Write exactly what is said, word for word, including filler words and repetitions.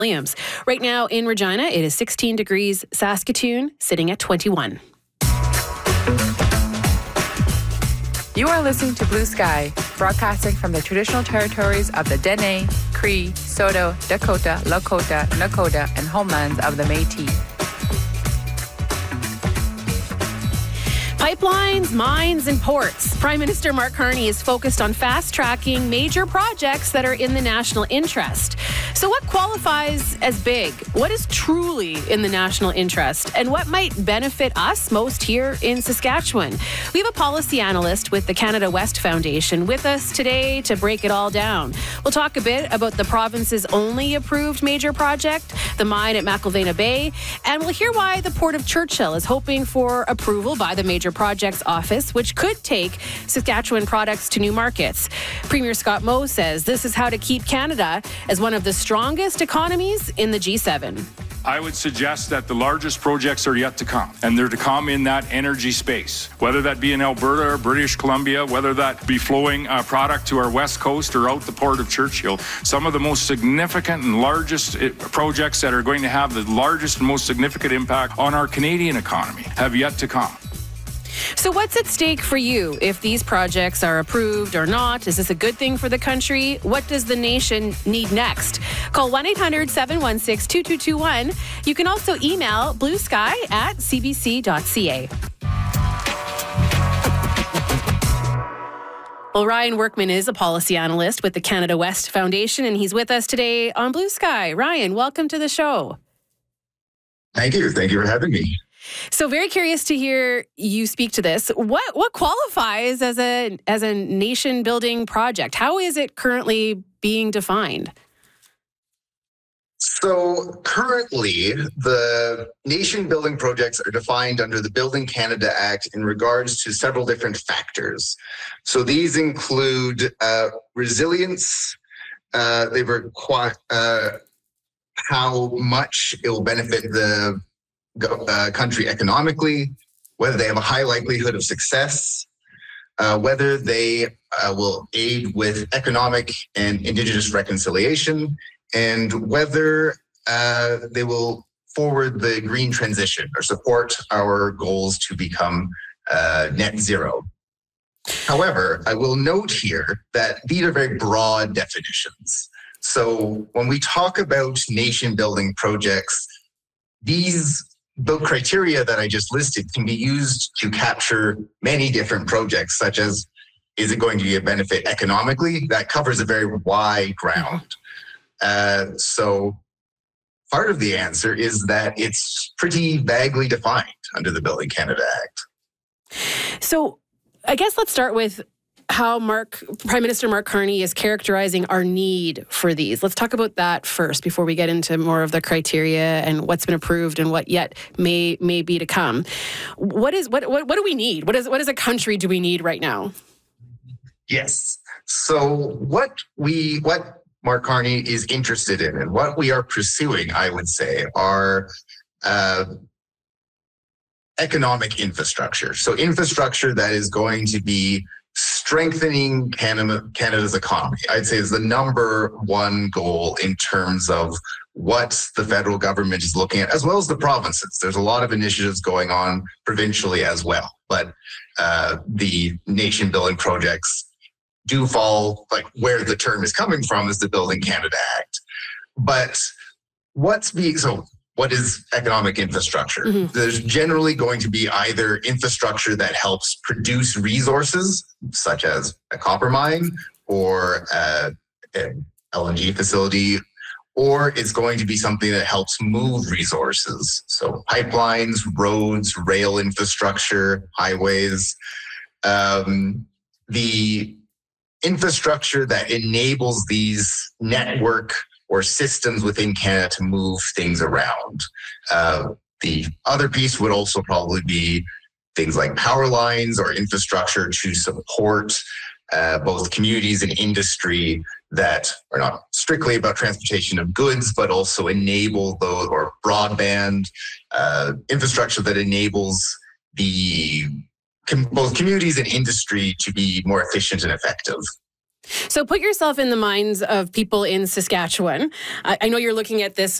Williams. Right now in Regina, it is sixteen degrees. Saskatoon sitting at twenty-one. You are listening to Blue Sky, broadcasting from the traditional territories of the Dene, Cree, Saulteaux, Dakota, Lakota, Nakota, and homelands of the Métis. Pipelines, mines, and ports. Prime Minister Mark Carney is focused on fast-tracking major projects that are in the national interest. So what qualifies as big? What is truly in the national interest? And what might benefit us most here in Saskatchewan? We have a policy analyst with the Canada West Foundation with us today to break it all down. We'll talk a bit about the province's only approved major project, the mine at McIlvenna Bay, and we'll hear why the Port of Churchill is hoping for approval by the Major Projects Office, which could take Saskatchewan products to new markets. Premier Scott Moe says this is how to keep Canada as one of the strongest economies in the G seven. I would suggest that the largest projects are yet to come, and they're to come in that energy space, whether that be in Alberta or British Columbia, whether that be flowing uh, product to our west coast or out the Port of Churchill. Some of the most significant and largest projects that are going to have the largest and most significant impact on our Canadian economy have yet to come. So what's at stake for you if these projects are approved or not? Is this a good thing for the country? What does the nation need next? Call one eight hundred seven one six two two two one. You can also email bluesky at c b c dot c a. Well, Ryan Workman is a policy analyst with the Canada West Foundation, and he's with us today on Blue Sky. Ryan, welcome to the show. Thank you. Thank you for having me. So very curious to hear you speak to this. What what qualifies as a as a nation building project? How is it currently being defined? So currently, the nation building projects are defined under the Building Canada Act in regards to several different factors. So these include uh, resilience. Uh, they require uh, how much it will benefit the Uh, country economically, whether they have a high likelihood of success, uh, whether they uh, will aid with economic and Indigenous reconciliation, and whether uh, they will forward the green transition or support our goals to become uh, net zero. However, I will note here that these are very broad definitions. So when we talk about nation building projects, these the criteria that I just listed can be used to capture many different projects, such as, is it going to be a benefit economically? That covers a very wide ground. Uh, so part of the answer is that it's pretty vaguely defined under the Building Canada Act. So I guess let's start with how Mark, Prime Minister Mark Carney is characterizing our need for these. Let's talk about that first before we get into more of the criteria and what's been approved and what yet may may be to come. What is what what, what do we need? What is what as a country do we need right now? Yes. So what we what Mark Carney is interested in and what we are pursuing, I would say, are uh, economic infrastructure. So infrastructure that is going to be strengthening Canada, Canada's economy, I'd say, is the number one goal in terms of what the federal government is looking at, as well as the provinces. There's a lot of initiatives going on provincially as well, but uh, the nation building projects do fall, like where the term is coming from is the Building Canada Act. But what's being, so what is economic infrastructure? Mm-hmm. There's generally going to be either infrastructure that helps produce resources, such as a copper mine or uh, an L N G facility, or it's going to be something that helps move resources. So pipelines, roads, rail infrastructure, highways, um, the infrastructure that enables these network or systems within Canada to move things around. Uh, the other piece would also probably be things like power lines or infrastructure to support uh, both communities and industry that are not strictly about transportation of goods, but also enable those, or broadband uh, infrastructure that enables the com- both communities and industry to be more efficient and effective. So put yourself in the minds of people in Saskatchewan. I, I know you're looking at this